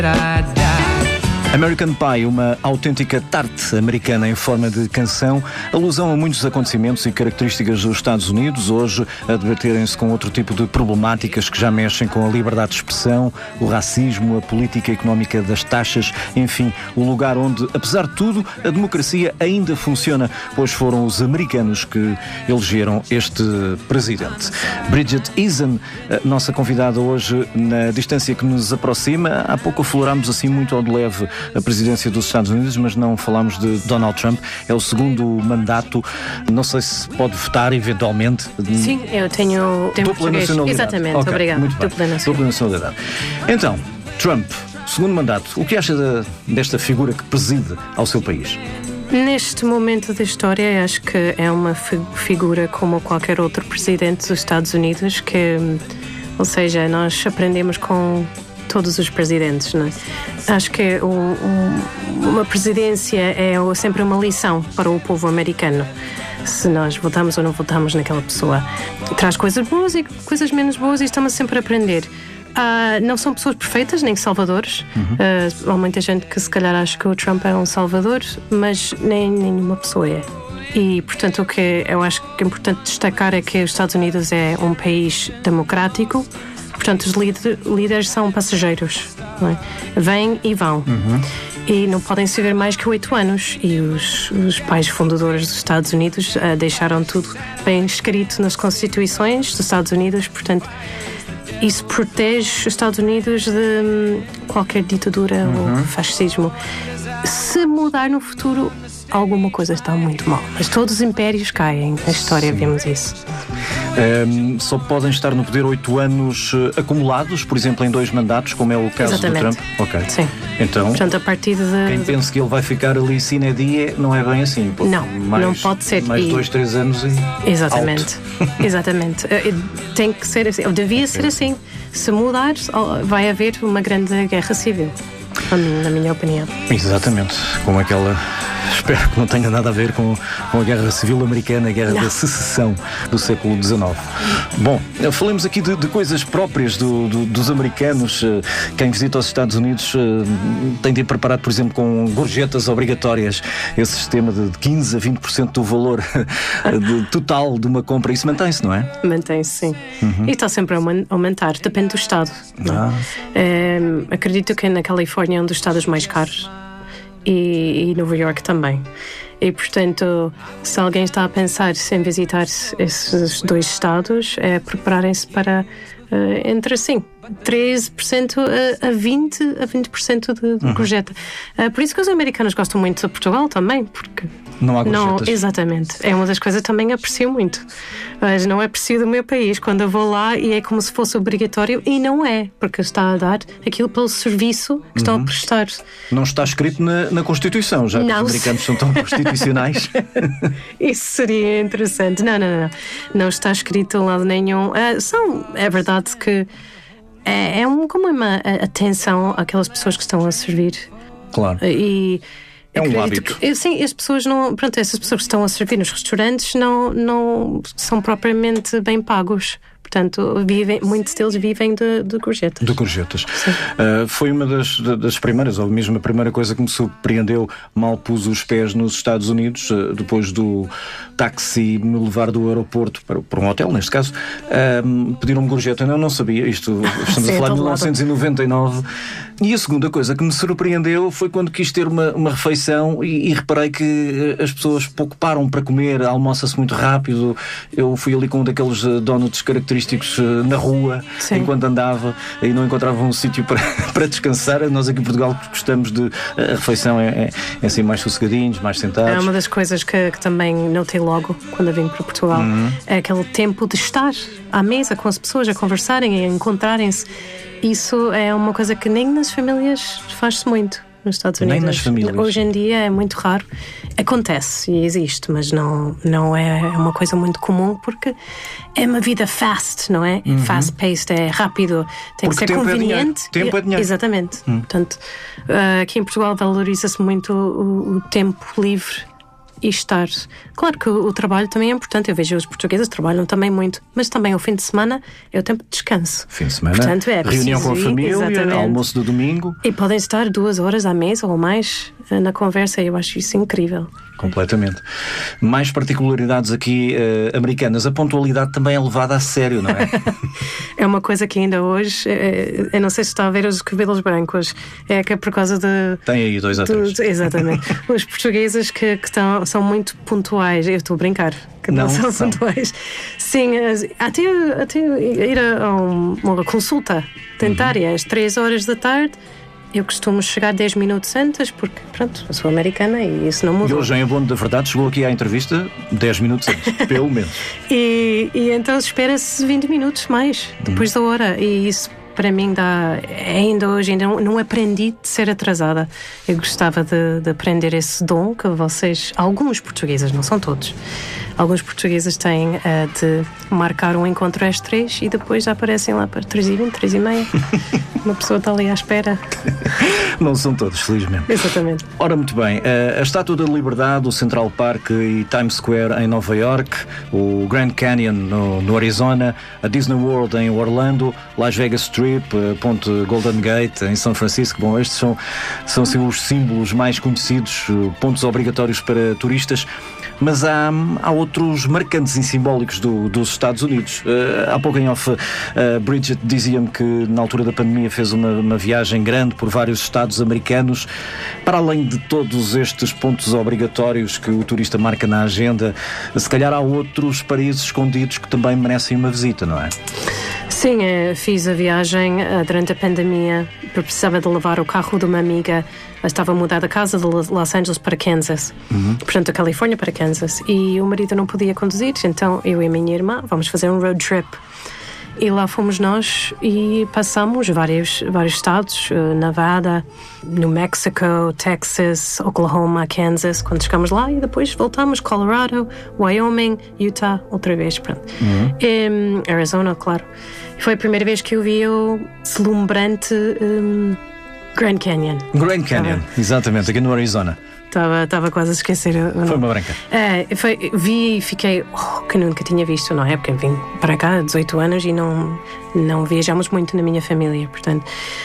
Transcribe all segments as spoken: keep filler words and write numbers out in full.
American Pie, uma autêntica tarte americana em forma de canção, alusão a muitos acontecimentos e características dos Estados Unidos, hoje a debaterem-se com outro tipo de problemáticas que já mexem com a liberdade de expressão, o racismo, a política económica das taxas, enfim, o lugar onde, apesar de tudo, a democracia ainda funciona, pois foram os americanos que elegeram este presidente. Bridget Eason, nossa convidada hoje na distância que nos aproxima. Há pouco aflorámos assim muito ao de leve a presidência dos Estados Unidos, mas não falámos de Donald Trump. É o segundo mandato. Não sei se pode votar eventualmente. Sim, eu tenho tempo dupla nacionalidade. Exatamente, okay, obrigada. Muito bem. Dupla nacionalidade. Dupla nacionalidade. Então, Trump, segundo mandato. O que acha de, desta figura que preside ao seu país? Neste momento da história, acho que é uma fi- figura como qualquer outro presidente dos Estados Unidos, que, ou seja, nós aprendemos com todos os presidentes, não é? Acho que um, um, uma presidência é sempre uma lição para o povo americano. Se nós votamos ou não votamos naquela pessoa, traz coisas boas e coisas menos boas e estamos sempre a aprender. Uh, não são pessoas perfeitas, nem salvadores. Uhum. Uh, há muita gente que se calhar acha que o Trump é um salvador, mas nem nenhuma pessoa é. E, portanto, o que eu acho que é importante destacar é que os Estados Unidos é um país democrático. Portanto, os líder, líderes são passageiros, não é? Vêm e vão. Uhum. E não podem ser mais que oito anos. E os, os pais fundadores dos Estados Unidos uh, deixaram tudo bem escrito nas constituições dos Estados Unidos. Portanto, isso protege os Estados Unidos de um, qualquer ditadura uhum. ou fascismo. Se mudar no futuro, alguma coisa está muito mal. Mas todos os impérios caem. Na história Sim. vimos isso. Um, só podem estar no poder oito anos uh, acumulados, por exemplo, em dois mandatos, como é o caso Exatamente. do Trump? Ok. Sim. Então, portanto, a partir de... quem pensa que ele vai ficar ali sine die, não é bem assim. Pô, não, mais, não pode ser. Mais e... dois, três anos e Exatamente. Exatamente. Tem que ser assim. Ou devia ser assim. Se mudar, vai haver uma grande guerra civil. Na minha opinião. Exatamente. Como aquela... Espero que não tenha nada a ver com, com a Guerra Civil Americana, a Guerra não. da Secessão do século dezenove. Bom, falemos aqui de, de coisas próprias do, do, dos americanos. Quem visita os Estados Unidos tem de ir preparado, por exemplo, com gorjetas obrigatórias. Esse sistema de quinze a vinte por cento do valor de, total de uma compra. Isso mantém-se, não é? Mantém-se, sim. Uhum. E está sempre a aumentar. Depende do estado. Ah. É, acredito que na Califórnia é um dos estados mais caros. E, e Nova York também. E, portanto, se alguém está a pensar em visitar esses dois estados, é prepararem-se para uh, entre assim treze por cento a, a vinte por cento de, de uhum. gorjeta. Uh, por isso que os americanos gostam muito de Portugal também, porque não há gorjetas. Não, exatamente. É uma das coisas que também aprecio muito. Mas não aprecio do meu país quando eu vou lá e é como se fosse obrigatório, e não é, porque está a dar aquilo pelo serviço que uhum. estão a prestar. Não está escrito na, na Constituição, já que não. Os americanos são tão constitucionais. Isso seria interessante. Não, não, não. Não está escrito em lado nenhum. Uh, são, é verdade que é, é um, como uma atenção àquelas pessoas que estão a servir. Claro. E é um hábito. Que, sim, as pessoas não. Pronto, essas pessoas que estão a servir nos restaurantes não, não são propriamente bem pagos. Portanto, vivem, muitos deles vivem de, de gorjetas. De gorjetas. Uh, foi uma das, das primeiras, ou mesmo a primeira coisa que me surpreendeu mal pus os pés nos Estados Unidos, uh, depois do táxi me levar do aeroporto para, para um hotel, neste caso, uh, pediram-me gorjeta. Eu não sabia, isto estamos Sim, a falar de mil novecentos e noventa e nove. E a segunda coisa que me surpreendeu foi quando quis ter uma, uma refeição e, e reparei que as pessoas pouco param para comer, almoça-se muito rápido. Eu fui ali com um daqueles uh, donuts característicos na rua, Sim. enquanto andava e não encontrava um sítio para, para descansar. Nós aqui em Portugal gostamos de... A refeição é, é, é assim mais sossegadinhos, mais sentados. É uma das coisas que, que também notei logo quando eu vim para Portugal. Uhum. É aquele tempo de estar à mesa com as pessoas, a conversarem, a encontrarem-se. Isso é uma coisa que nem nas famílias faz-se muito nos Estados Unidos. Nem nas famílias. Hoje em dia é muito raro. Acontece e existe, mas não, não é uma coisa muito comum, porque é uma vida fast, não é? Uhum. Fast-paced, é rápido, tem porque que ser tempo conveniente. É tempo é dinheiro. Exatamente. Uhum. Portanto, aqui em Portugal valoriza-se muito o, o tempo livre e estar. Claro que o, o trabalho também é importante, eu vejo os portugueses trabalham também muito, mas também o fim de semana é o tempo de descanso. Fim de semana, portanto, é reunião com a ir, família, exatamente. Almoço do domingo. E podem estar duas horas à mesa ou mais na conversa, eu acho isso incrível. Completamente. Mais particularidades aqui uh, americanas. A pontualidade também é levada a sério, não é? É uma coisa que ainda hoje, é, eu não sei se está a ver os cabelos brancos, é que é por causa de... Tem aí dois a três. Exatamente. Os portugueses que, que estão, são muito pontuais. Eu estou a brincar. Que não, não são, são pontuais. Sim, até, até ir a, a uma consulta dentária uhum. às três horas da tarde. Eu costumo chegar dez minutos antes, porque, pronto, eu sou americana e isso não muda. E hoje, em abono da verdade, chegou aqui à entrevista dez minutos antes, pelo menos. E, e então espera-se vinte minutos mais, depois hum. da hora. E isso, para mim, dá... Ainda hoje, ainda não, não aprendi de ser atrasada. Eu gostava de, de aprender esse dom que vocês... Alguns portugueses, não são todos. Alguns portugueses têm uh, de marcar um encontro às três e depois já aparecem lá para três e vinte, três e meia. Uma pessoa está ali à espera. Não são todos, felizmente. Exatamente. Ora, muito bem. A Estátua da Liberdade, o Central Park e Times Square em Nova York, o Grand Canyon no, no Arizona, a Disney World em Orlando, Las Vegas Strip, a Ponte Golden Gate em São Francisco. Bom, estes são, são assim, os símbolos mais conhecidos, pontos obrigatórios para turistas. Mas há, há outros marcantes e simbólicos do, dos Estados Unidos. Uh, há pouco em off, uh, Bridget dizia-me que na altura da pandemia fez uma, uma viagem grande por vários estados americanos. Para além de todos estes pontos obrigatórios que o turista marca na agenda, se calhar há outros paraísos escondidos que também merecem uma visita, não é? Sim, fiz a viagem durante a pandemia, porque precisava de levar o carro de uma amiga. Estava a mudar da casa de Los Angeles para Kansas, uhum. portanto a Califórnia para Kansas, e o marido não podia conduzir, então eu e a minha irmã vamos fazer um road trip. E lá fomos nós e passamos vários, vários estados, Nevada, New Mexico, Texas, Oklahoma, Kansas, quando chegamos lá, e depois voltamos, Colorado, Wyoming, Utah, outra vez, pronto. Uhum. E, Arizona, claro. Foi a primeira vez que eu vi o deslumbrante um, Grand Canyon. Grand Canyon, ah, exatamente, aqui no Arizona. Estava, estava quase a esquecer. Foi uma branca. É, foi, vi e fiquei, oh, que nunca tinha visto, não é? Porque vim para cá há dezoito anos e não, não viajamos muito na minha família, portanto...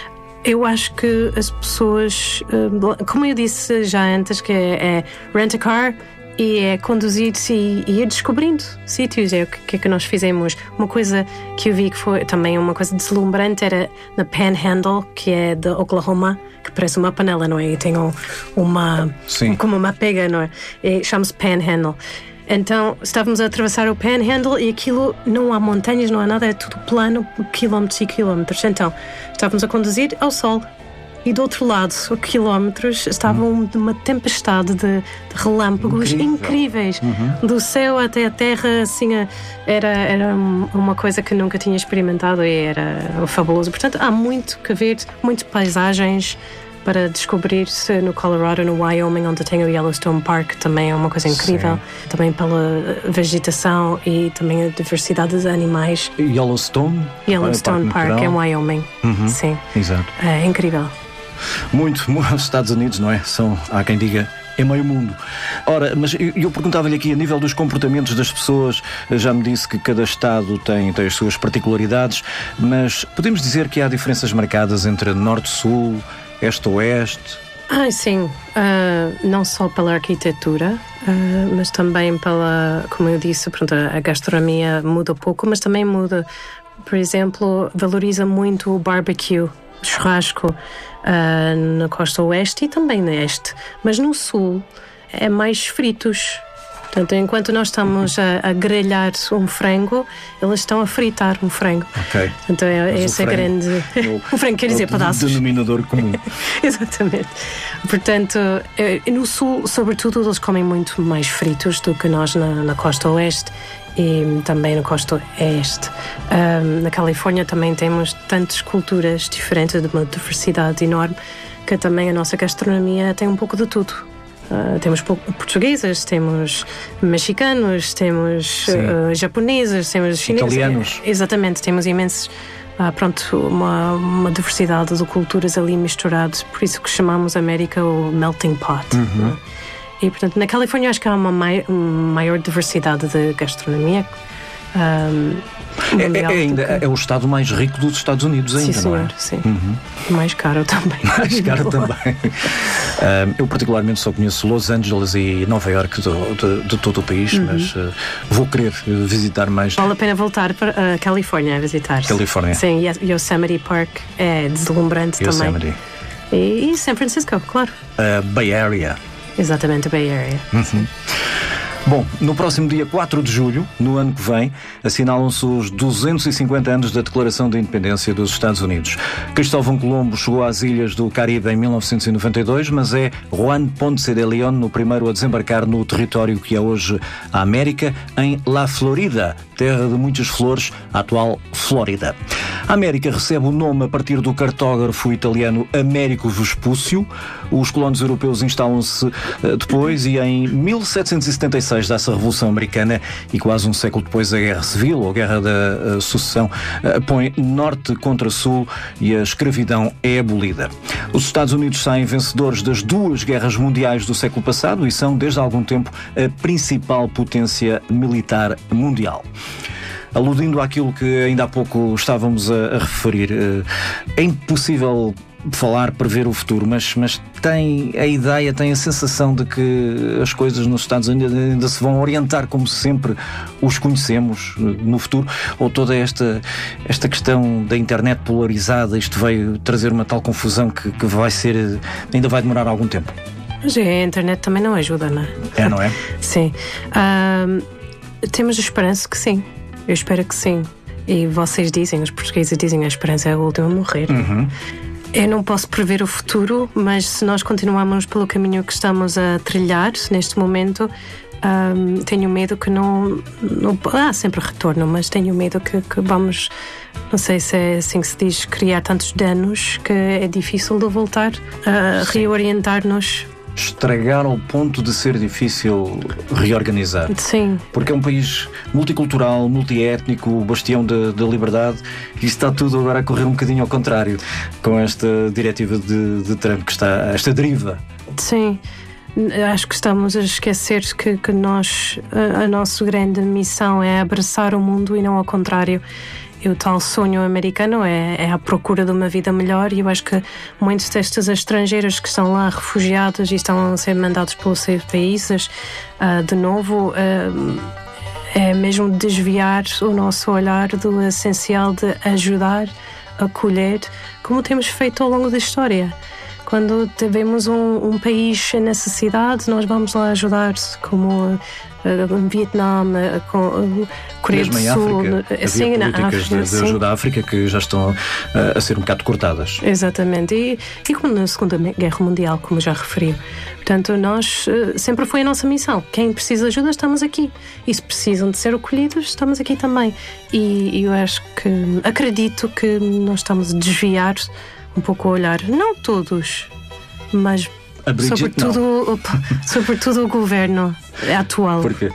Eu acho que as pessoas, como eu disse já antes, que é, é rent a car e é conduzir-se e, e ir descobrindo sítios. É o que, que é que nós fizemos. Uma coisa que eu vi que foi também uma coisa deslumbrante era na Panhandle, que é de Oklahoma, que parece uma panela, não é? E tem um, uma, Sim. como uma pega, não é? E chama-se Panhandle. Então estávamos a atravessar o Panhandle e aquilo, não há montanhas, não há nada, é tudo plano, quilómetros e quilómetros. Então estávamos a conduzir ao sol e do outro lado, quilómetros, estava hum. uma tempestade de, de relâmpagos Incrível. incríveis. Uhum. Do céu até a terra, assim, era, era uma coisa que nunca tinha experimentado e era fabuloso. Portanto, há muito que ver, muitas paisagens para descobrir-se no Colorado, no Wyoming, onde tem o Yellowstone Park, também é uma coisa incrível. Sim. Também pela vegetação e também a diversidade de animais. Yellowstone? Yellowstone Park, Park em Wyoming. Uhum. Sim. Exato. É incrível. Muito, os Estados Unidos, não é? São, há quem diga, é meio mundo. Ora, mas eu, eu perguntava-lhe aqui, a nível dos comportamentos das pessoas, já me disse que cada estado tem, tem as suas particularidades, mas podemos dizer que há diferenças marcadas entre norte-sul, este-oeste? Ah, sim. Uh, não só pela arquitetura, uh, mas também pela, como eu disse, pronto, a gastronomia muda pouco, mas também muda. Por exemplo, valoriza muito o barbecue, churrasco, uh, na costa oeste e também no este. Mas no sul é mais fritos. Portanto, enquanto nós estamos a, a grelhar um frango, eles estão a fritar um frango. Ok. Então, é, esse é grande... O, o frango quer dizer pedaços. O denominador comum. Exatamente. Portanto, no sul, sobretudo, eles comem muito mais fritos do que nós na, na costa oeste e também na costa este. Um, na Califórnia também temos tantas culturas diferentes, de uma diversidade enorme, que também a nossa gastronomia tem um pouco de tudo. Uh, temos portugueses, temos mexicanos, temos uh, japoneses, temos chineses. Italianos. Exatamente, temos imensos, uh, pronto, uma, uma diversidade de culturas ali misturadas, por isso que chamamos a América o melting pot. Uhum. Uh, E, portanto, na Califórnia acho que há uma mai- maior diversidade de gastronomia. Um, é, é, ainda, é o estado mais rico dos Estados Unidos ainda, sim, senhor, não é? Sim, uhum. Mais caro também. Mais caro também. um, eu particularmente só conheço Los Angeles e Nova Iorque do, de, de todo o país, uhum. mas uh, vou querer visitar mais. Vale a pena voltar para a uh, Califórnia a visitar. Califórnia. Sim, Yosemite Park é deslumbrante Yosemite. também. E, e San Francisco, claro. Uh, Bay Area. Exatamente, a Bay Area. Uhum. Bom, no próximo dia quatro de julho, no ano que vem, assinalam-se os duzentos e cinquenta anos da Declaração de Independência dos Estados Unidos. Cristóvão Colombo chegou às ilhas do Caribe em mil novecentos e noventa e dois, mas é Juan Ponce de León o primeiro a desembarcar no território que é hoje a América, em La Florida, terra de muitas flores, a atual Flórida. A América recebe o nome a partir do cartógrafo italiano Américo Vespúcio. Os colonos europeus instalam-se uh, depois e em mil setecentos e setenta e seis dá-se a Revolução Americana e quase um século depois a Guerra Civil, ou Guerra da uh, Sucessão, uh, põe norte contra sul e a escravidão é abolida. Os Estados Unidos saem vencedores das duas guerras mundiais do século passado e são, desde há algum tempo, a principal potência militar mundial. Aludindo àquilo que ainda há pouco estávamos a, a referir, é impossível falar, prever o futuro, mas, mas tem a ideia, tem a sensação de que as coisas nos Estados Unidos ainda se vão orientar como sempre os conhecemos no futuro, ou toda esta, esta questão da internet polarizada, isto veio trazer uma tal confusão que, que vai ser, ainda vai demorar algum tempo. Mas a internet também não ajuda, não é? É, não é? Sim. Um, temos a esperança que sim. Eu espero que sim. E vocês dizem, os portugueses dizem, a esperança é a última a morrer. Uhum. Eu não posso prever o futuro, mas se nós continuarmos pelo caminho que estamos a trilhar neste momento, um, tenho medo que não, não... Há sempre retorno, mas tenho medo que, que vamos, não sei se é assim que se diz, criar tantos danos que é difícil de voltar a sim. reorientar-nos. Estragar ao ponto de ser difícil reorganizar. Sim. Porque é um país multicultural, multiétnico, bastião da liberdade, e está tudo agora a correr um bocadinho ao contrário com esta diretiva de, de Trump, que está, esta deriva. Sim. Acho que estamos a esquecer que, que nós, a, a nossa grande missão é abraçar o mundo e não ao contrário. E o tal sonho americano é, é a procura de uma vida melhor, e eu acho que muitos destes estrangeiros que estão lá refugiados e estão a ser mandados pelos seus países, uh, de novo, uh, é mesmo desviar o nosso olhar do essencial de ajudar, acolher, como temos feito ao longo da história. Quando tivemos um, um país em necessidade, nós vamos lá ajudar, como uh, Vietnã, uh, com, uh, Coreia do Sul. África, sim, na África, de, de ajuda à África que já estão uh, a ser um bocado cortadas. Exatamente. E, e como na Segunda Guerra Mundial, como já referiu. Portanto, nós, uh, sempre foi a nossa missão. Quem precisa de ajuda, estamos aqui. E se precisam de ser acolhidos, estamos aqui também. E, e eu acho que, acredito que nós estamos a desviar um pouco o olhar, não todos, mas Bridget, sobretudo, o, sobretudo o governo atual. Porque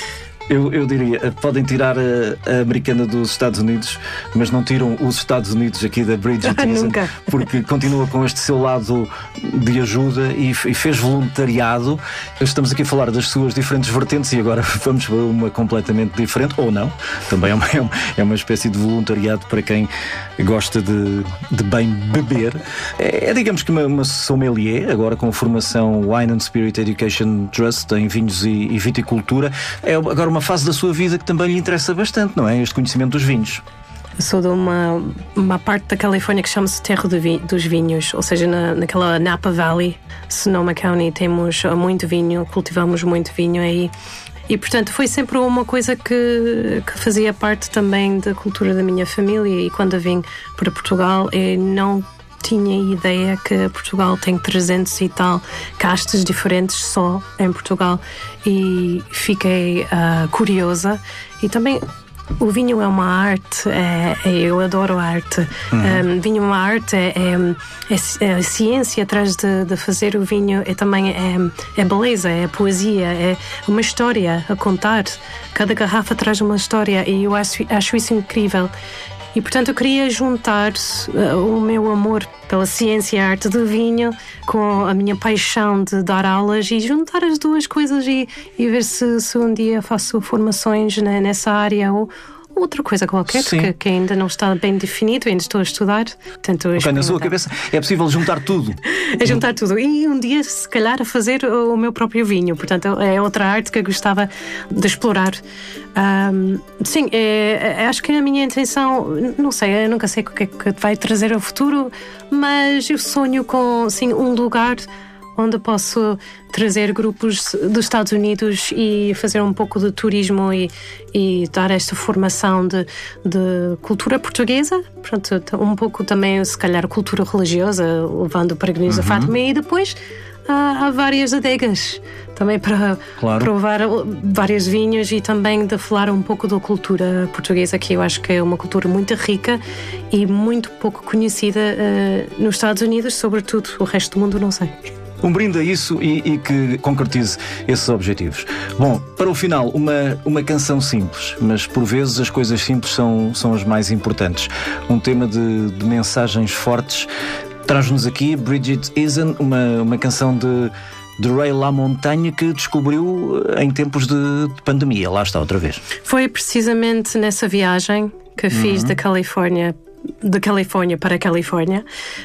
eu, eu diria, podem tirar a, a americana dos Estados Unidos, mas não tiram os Estados Unidos aqui da Bridget Easton, porque continua com este seu lado de ajuda e, e fez voluntariado. Estamos aqui a falar das suas diferentes vertentes e agora vamos para uma completamente diferente, ou não, também é uma, é uma espécie de voluntariado para quem gosta de, de bem beber. É, é digamos que uma, uma sommelier, agora com formação Wine and Spirit Education Trust em vinhos e, e viticultura. É agora uma fase da sua vida que também lhe interessa bastante, não é? Este conhecimento dos vinhos. Eu sou de uma, uma parte da Califórnia que chama-se Terra do vi, dos Vinhos, ou seja, na, naquela Napa Valley, Sonoma County, temos muito vinho, cultivamos muito vinho aí. E, portanto, foi sempre uma coisa que, que fazia parte também da cultura da minha família. E quando eu vim para Portugal, eu não tinha ideia que Portugal tem trezentos e tal castas diferentes só em Portugal. E fiquei uh, curiosa. E também o vinho é uma arte, é, é, eu adoro arte. Uhum. Um, vinho é uma arte, é, é, é a ciência atrás de, de fazer o vinho, é também é, é beleza, é poesia, é uma história a contar. Cada garrafa traz uma história e eu acho, acho isso incrível. E, portanto, eu queria juntar uh, o meu amor pela ciência e arte do vinho com a minha paixão de dar aulas e juntar as duas coisas e, e ver se, se um dia faço formações né, nessa área ou outra coisa qualquer que, que ainda não está bem definido, ainda estou a estudar. Portanto, okay, na sua cabeça é possível juntar tudo. É juntar tudo. E um dia, se calhar, a fazer o meu próprio vinho. Portanto, é outra arte que eu gostava de explorar. Um, sim, é, é, acho que a minha intenção, não sei, eu nunca sei o que é que vai trazer ao futuro, mas eu sonho com sim, um lugar onde posso trazer grupos dos Estados Unidos e fazer um pouco de turismo e, e dar esta formação de, de cultura portuguesa, pronto, um pouco também, se calhar, cultura religiosa, levando peregrinos uhum. a Fátima, e depois há, há várias adegas também para claro. provar vários vinhos e também de falar um pouco da cultura portuguesa, que eu acho que é uma cultura muito rica e muito pouco conhecida uh, nos Estados Unidos, sobretudo. O resto do mundo não sei. Um brinde a isso e, e que concretize esses objetivos. Bom, para o final, uma, uma canção simples, mas por vezes as coisas simples são, são as mais importantes. Um tema de, de mensagens fortes. Traz-nos aqui Bridget Eason, uma, uma canção de, de Ray LaMontagne que descobriu em tempos de, de pandemia. Lá está outra vez. Foi precisamente nessa viagem que fiz uhum. da Califórnia da Califórnia para a Califórnia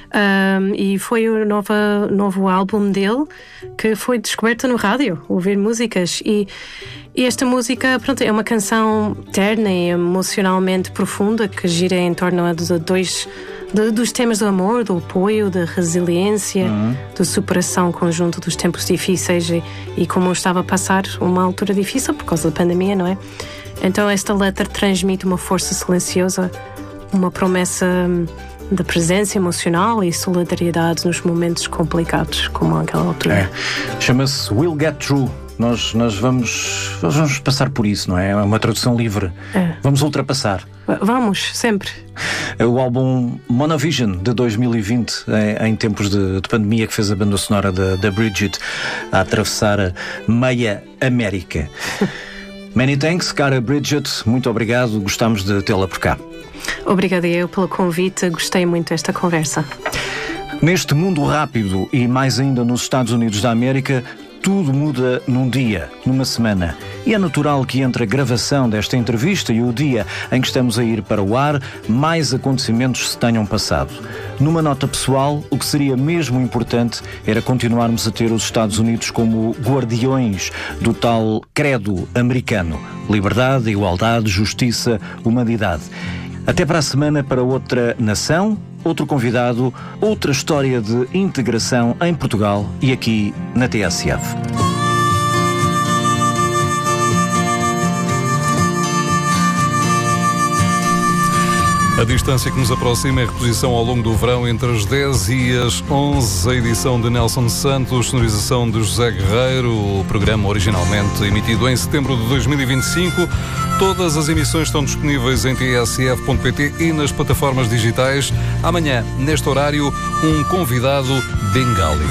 um, e foi o novo, novo álbum dele que foi descoberto no rádio, ouvir músicas e, e esta música, pronto, é uma canção terna e emocionalmente profunda que gira em torno de dois de, dos temas do amor, do apoio, da resiliência, uhum. da superação conjunto dos tempos difíceis e, e como eu estava a passar uma altura difícil por causa da pandemia, não é? Então esta letra transmite uma força silenciosa, uma promessa de presença emocional e solidariedade nos momentos complicados, como aquela altura. É. Chama-se We'll Get Through. Nós, nós, vamos, nós vamos passar por isso, não é? É uma tradução livre. É. Vamos ultrapassar. Vamos, sempre. O álbum Monovision, de dois mil e vinte, em, em tempos de, de pandemia, que fez a banda sonora da, da Bridget a atravessar a meia América. Many thanks, cara Bridget. Muito obrigado. Gostamos de tê-la por cá. Obrigada eu pelo convite, gostei muito desta conversa. Neste mundo rápido e mais ainda nos Estados Unidos da América, tudo muda num dia, numa semana. E é natural que entre a gravação desta entrevista e o dia em que estamos a ir para o ar, mais acontecimentos se tenham passado. Numa nota pessoal, o que seria mesmo importante era continuarmos a ter os Estados Unidos como guardiões do tal credo americano: liberdade, igualdade, justiça, humanidade. Até para a semana para outra nação, outro convidado, outra história de integração em Portugal e aqui na T S F. A distância que nos aproxima é reposição ao longo do verão entre as dez e as onze, a edição de Nelson Santos, sonorização de José Guerreiro, o programa originalmente emitido em setembro de dois mil e vinte e cinco. Todas as emissões estão disponíveis em t s f ponto p t e nas plataformas digitais. Amanhã, neste horário, um convidado bengali.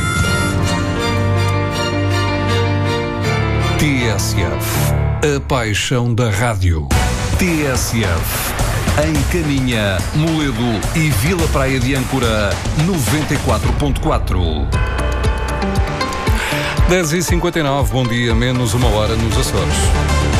T S F, a paixão da rádio. T S F. Em Caminha, Moledo e Vila Praia de Âncora, noventa e quatro ponto quatro. dez e cinquenta e nove, bom dia, menos uma hora nos Açores.